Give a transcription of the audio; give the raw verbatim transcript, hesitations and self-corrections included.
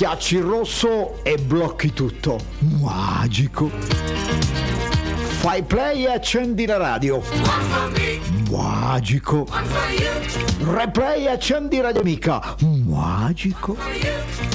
schiacci il rosso e blocchi tutto. Magico. Fai play e accendi la radio. Magico. Replay e accendi Radio Amica. Magico.